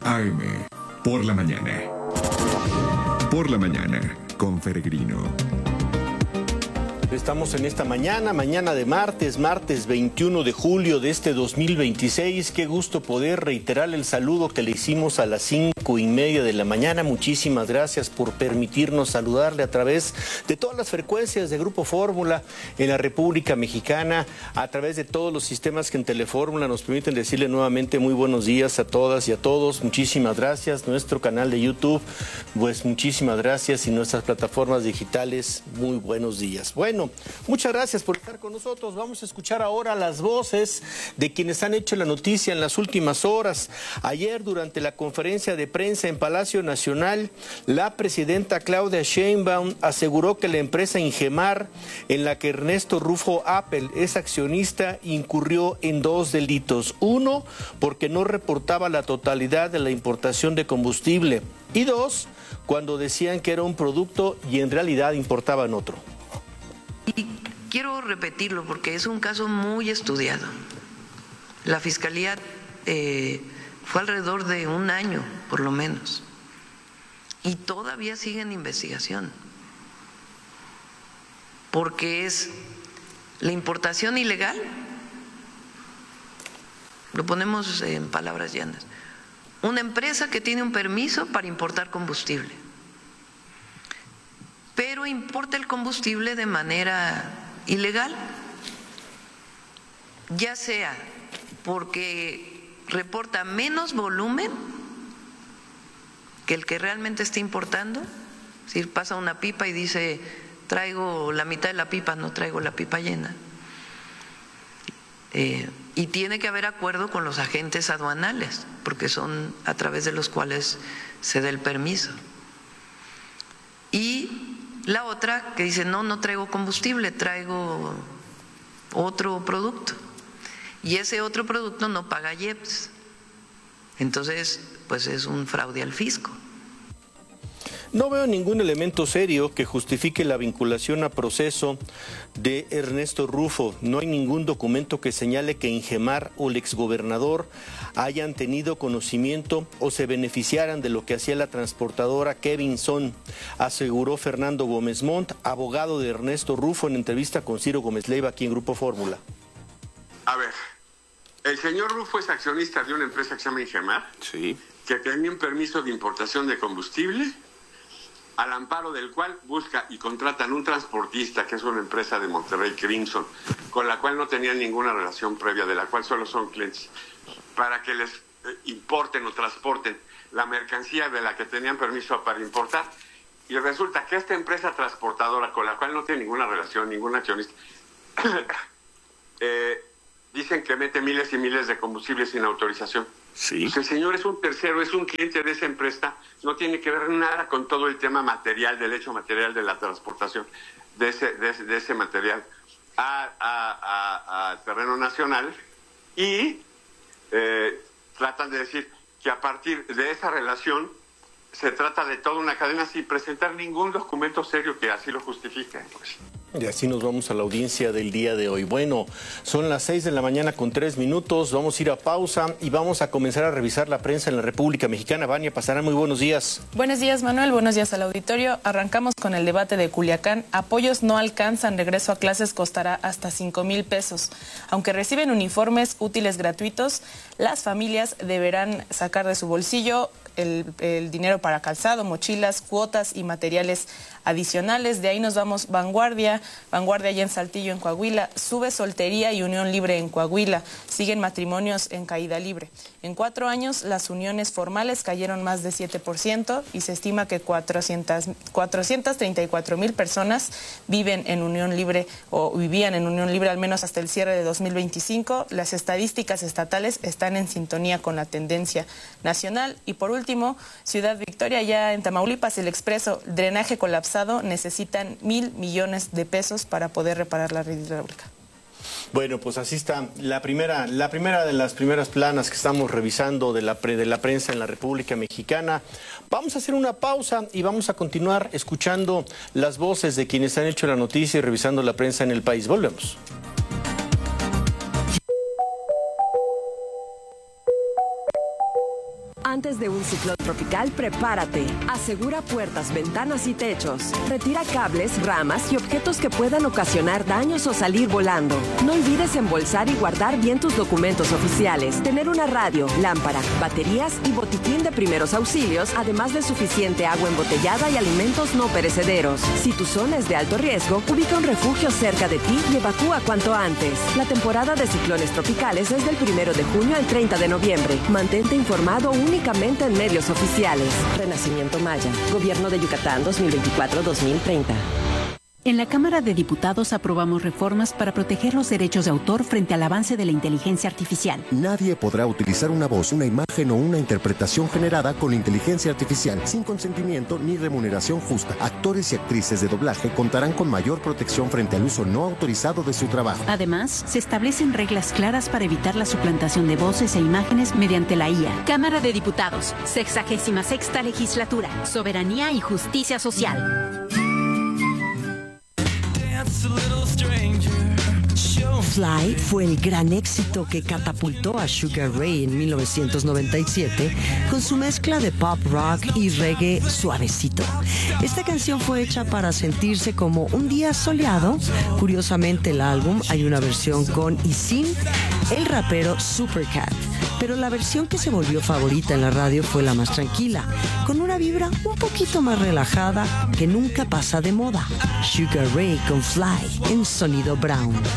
AM, por la mañana. Por la mañana, con Peregrino. Estamos en esta mañana de martes 21 de julio de este 2026. Qué gusto poder reiterar el saludo que le hicimos a las 5:30 de la mañana. Muchísimas gracias por permitirnos saludarle a través de todas las frecuencias de Grupo Fórmula en la República Mexicana, a través de todos los sistemas que en Telefórmula nos permiten decirle nuevamente muy buenos días a todas y a todos. Muchísimas gracias. Nuestro canal de YouTube, pues muchísimas gracias, y nuestras plataformas digitales, muy buenos días. Bueno, muchas gracias por estar con nosotros. Vamos a escuchar ahora las voces de quienes han hecho la noticia en las últimas horas. Ayer, durante la conferencia de prensa en Palacio Nacional, la presidenta Claudia Sheinbaum aseguró que la empresa Ingemar, en la que Ernesto Rufo Appel es accionista, incurrió en 2 delitos. 1, porque no reportaba la totalidad de la importación de combustible. Y 2, cuando decían que era un producto y en realidad importaban otro. Y quiero repetirlo porque es un caso muy estudiado. La Fiscalía fue alrededor de 1 año, por lo menos, y todavía sigue en investigación, porque es la importación ilegal, lo ponemos en palabras llanas, una empresa que tiene un permiso para importar combustible, pero importa el combustible de manera ilegal, ya sea porque reporta menos volumen que el que realmente está importando, es decir, pasa una pipa y dice traigo la mitad de la pipa, no traigo la pipa llena, y tiene que haber acuerdo con los agentes aduanales, porque son a través de los cuales se da el permiso. Y la otra que dice, no traigo combustible, traigo otro producto. Y ese otro producto no paga IEPS. Entonces, pues es un fraude al fisco. No veo ningún elemento serio que justifique la vinculación a proceso de Ernesto Rufo. No hay ningún documento que señale que Ingemar o el exgobernador hayan tenido conocimiento o se beneficiaran de lo que hacía la transportadora Kevinson, aseguró Fernando Gómez Montt, abogado de Ernesto Rufo, en entrevista con Ciro Gómez Leiva aquí en Grupo Fórmula. A ver, el señor Rufo es accionista de una empresa que se llama Ingemar, sí, que tenía un permiso de importación de combustible, al amparo del cual busca y contratan un transportista, que es una empresa de Monterrey, Crimson, con la cual no tenían ninguna relación previa, de la cual solo son clientes, para que les importen o transporten la mercancía de la que tenían permiso para importar. Y resulta que esta empresa transportadora, con la cual no tiene ninguna relación, ningún accionista, dicen que mete miles y miles de combustibles sin autorización. sí. Pues el señor es un tercero, es un cliente de esa empresa, no tiene que ver nada con todo el tema material, del hecho material de la transportación de ese material a terreno nacional, y tratan de decir que a partir de esa relación se trata de toda una cadena sin presentar ningún documento serio que así lo justifique, pues. Y así nos vamos a la audiencia del día de hoy. Bueno, son las 6 de la mañana con 3 minutos. Vamos a ir a pausa y vamos a comenzar a revisar la prensa en la República Mexicana. Vania Pasarán, muy buenos días. Buenos días, Manuel. Buenos días al auditorio. Arrancamos con el debate de Culiacán. Apoyos no alcanzan. Regreso a clases costará hasta 5,000 pesos. Aunque reciben uniformes útiles gratuitos, las familias deberán sacar de su bolsillo el dinero para calzado, mochilas, cuotas y materiales adicionales. De ahí nos vamos Vanguardia allá en Saltillo, en Coahuila. Sube soltería y unión libre en Coahuila. Siguen matrimonios en caída libre. En 4 años, las uniones formales cayeron más de 7% y se estima que 434,000 personas viven en unión libre o vivían en unión libre al menos hasta el cierre de 2025. Las estadísticas estatales están en sintonía con la tendencia nacional. Y por último, Ciudad Victoria, ya en Tamaulipas, el Expreso, drenaje colapsado, necesitan 1,000 millones de pesos para poder reparar la red hidráulica. Bueno, pues así está la primera de las primeras planas que estamos revisando de la prensa en la República Mexicana. Vamos a hacer una pausa y vamos a continuar escuchando las voces de quienes han hecho la noticia y revisando la prensa en el país. Volvemos. Antes de un ciclón tropical, prepárate. Asegura puertas, ventanas y techos. Retira cables, ramas y objetos que puedan ocasionar daños o salir volando. No olvides embolsar y guardar bien tus documentos oficiales. Tener una radio, lámpara, baterías y botiquín de primeros auxilios, además de suficiente agua embotellada y alimentos no perecederos. Si tu zona es de alto riesgo, ubica un refugio cerca de ti y evacúa cuanto antes. La temporada de ciclones tropicales es del 1 de junio al 30 de noviembre. Mantente informado únicamente en medios oficiales. Renacimiento Maya. Gobierno de Yucatán 2024-2030. En la Cámara de Diputados aprobamos reformas para proteger los derechos de autor frente al avance de la inteligencia artificial. Nadie podrá utilizar una voz, una imagen o una interpretación generada con inteligencia artificial sin consentimiento ni remuneración justa. Actores y actrices de doblaje contarán con mayor protección frente al uso no autorizado de su trabajo. Además, se establecen reglas claras para evitar la suplantación de voces e imágenes mediante la IA. Cámara de Diputados, 66ª Legislatura, Soberanía y Justicia Social. Fly fue el gran éxito que catapultó a Sugar Ray en 1997 con su mezcla de pop rock y reggae suavecito. Esta canción fue hecha para sentirse como un día soleado. Curiosamente, el álbum hay una versión con y sin el rapero Supercat, pero la versión que se volvió favorita en la radio fue la más tranquila, con una vibra un poquito más relajada que nunca pasa de moda. Sugar Ray con Fly en Sonido Brown.